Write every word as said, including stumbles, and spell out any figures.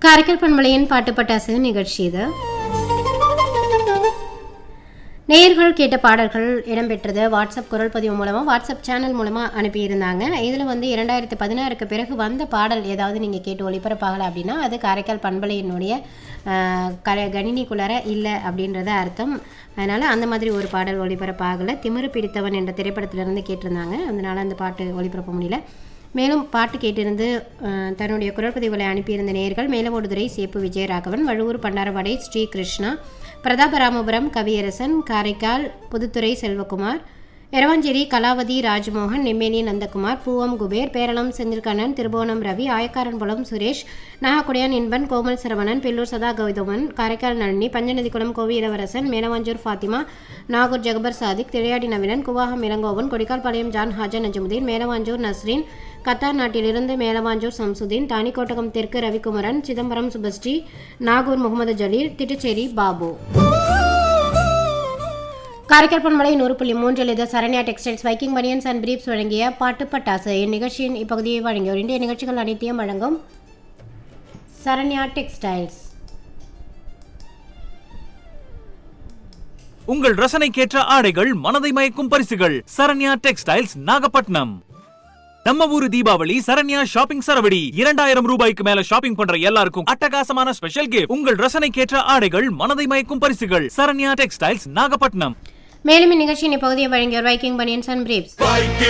காரைக்கால் பண்பலையின் பாட்டு பட்டாசு நிகழ்ச்சி இது. நேயர்கள் கேட்ட பாடல்கள் இடம்பெற்றது வாட்ஸ்அப் குரல் பதிவு மூலமாக, வாட்ஸ்அப் சேனல் மூலமாக அனுப்பியிருந்தாங்க. இதில் வந்து இரண்டாயிரத்தி பதினாறுக்கு பிறகு வந்த பாடல் ஏதாவது நீங்கள் கேட்டு ஒளிபரப்பாகலை அப்படின்னா அது காரைக்கால் பண்பலையினுடைய க கணினிக்குள்ளார இல்லை அப்படின்றத அர்த்தம். அதனால் அந்த மாதிரி ஒரு பாடல் ஒளிபரப்பாகலை. திமிரு பிடித்தவன் என்ற திரைப்படத்திலிருந்து கேட்டிருந்தாங்க, அதனால் அந்த பாட்டு ஒளிபரப்ப முடியல. மேலும் பாட்டு கேட்டிருந்து தன்னுடைய குரல் பதிவுகளை அனுப்பியிருந்த நேயர்கள் மேலமோடுதுறை சேப்பு விஜயராகவன், வழுவூர் பண்டாரவாடை ஸ்ரீ கிருஷ்ணா, பிரதாபராமபுரம் கவியரசன், காரைக்கால் புதுத்துறை செல்வகுமார், எரவாஞ்சேரி கலாவதி ராஜ்மோகன், நெம்மேனி நந்தகுமார், பூவம் குபேர், பேரளம் செந்தில்கண்ணன், திருபுவனம் ரவி, ஆயக்காரன்புலம் சுரேஷ், நாகக்குடையான் இன்பன், கோமல் சரவணன், பில்லூர் சதா கௌதமன், காரைக்கால் நளினி, பஞ்சநதிக்குளம் கோவி இளவரசன், மேலவாஞ்சூர் ஃபாத்திமா, நாகூர் ஜகபர் சாதிக், திரையாடி நவீனன், குவாகம் இளங்கோவன், கொடிக்கால்பாளையம் ஜான் ஹாஜா நஜமுதீன், மேலவாஞ்சூர் நஸ்ரீன், கத்தார் நாட்டிலிருந்து மேலவாஞ்சூர் சம்சுதீன், தானிக்கோட்டகம் தெற்கு ரவிக்குமரன், சிதம்பரம் சுபஸ்ரீ, நாகூர் முகமது ஜலீல், திட்டுச்சேரி பாபு. காரைக்கால் பண்பலை நூறு புள்ளி மூன்றில் இது Saranya textiles Viking banians and briefs வழங்கிய பாட்டு பட்டாசு. இந்நிகழ்ச்சியின் இப்பகுதியை வழங்கியோர் இந்திய நிகழ்ச்சிகள் அனைத்தையும் வழங்கும் சரண்யா டெக்ஸ்டைல்ஸ். உங்கள் ரசனைக்கேற்ற ஆடைகள், மனதை மயக்கும் பரிசுகள். சரண்யா டெக்ஸ்டைல்ஸ், நாகப்பட்டினம். நம்ம ஊரு தீபாவளி சரண்யா ஷாப்பிங் சரவடி. இரண்டாயிரம் ரூபாய்க்கு மேல ஷாப்பிங் பண்ற எல்லாருக்கும் அட்டகாசமான ஸ்பெஷல் கிஃப்ட். உங்கள் ரசனைக்கேற்ற ஆடைகள், மனதை மயக்கும் பரிசுகள். சரண்யா டெக்ஸ்டைல்ஸ், நாகப்பட்டினம். மேலும் இந்நிகழ்ச்சியின் இப்பகுதியை வழங்கியோர் வைக்கிங் பனியன்ஸ் அண்ட் பிரீப்ஸ்.